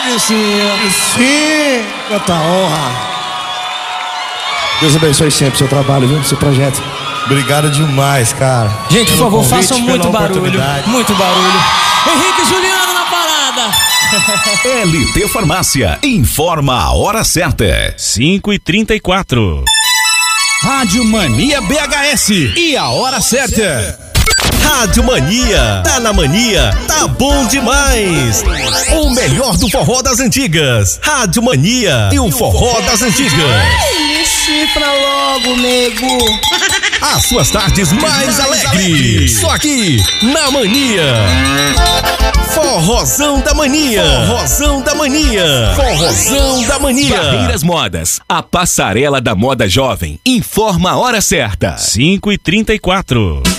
Sim, quanta honra. Deus abençoe sempre o seu trabalho, viu? O seu projeto. Obrigado demais, cara. Gente, por favor, convite, façam pela muito barulho. oportunidade. Muito barulho. Henrique e Juliano na parada. LT Farmácia informa a hora certa. 5h34. Rádio Mania BHS e a hora certa. Rádio Mania, tá na mania, tá bom demais. O melhor do forró das antigas. Rádio Mania e o forró das antigas. Me chifra logo, nego. As suas tardes mais alegres. Só aqui, na Mania. Forrozão da Mania. Forrozão da Mania. Forrozão da Mania. Barreiras Modas, a passarela da moda jovem, informa a hora certa. 5h34.